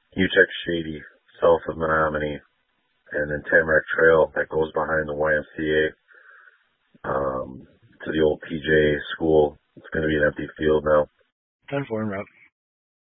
Utah Shady, south of Menominee, and then Tamarack Trail that goes behind the YMCA to the old PJ school. It's going to be an empty field now. 10-4 route.